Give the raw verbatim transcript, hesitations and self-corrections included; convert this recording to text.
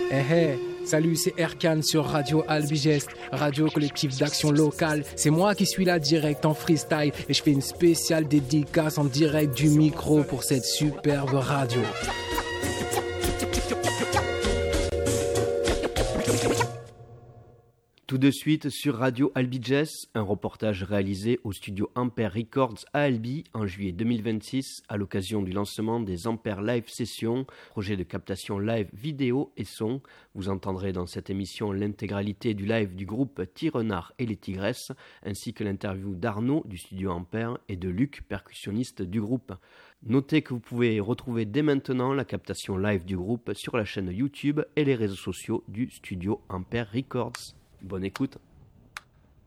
Eh hey, salut, c'est Erkan sur Radio Albigest, radio collectif d'action locale. C'est moi qui suis là direct en freestyle et je fais une spéciale dédicace en direct du micro pour cette superbe radio. Tout de suite sur Radio Albigest, un reportage réalisé au studio Ampère Records à Albi en juillet deux mille vingt-six à l'occasion du lancement des Ampère Live Sessions, projet de captation live vidéo et son. Vous entendrez dans cette émission l'intégralité du live du groupe Tirenard et les Tigresses, ainsi que l'interview d'Arnaud du studio Ampère et de Luc, percussionniste du groupe. Notez que vous pouvez retrouver dès maintenant la captation live du groupe sur la chaîne YouTube et les réseaux sociaux du studio Ampère Records. Bonne écoute.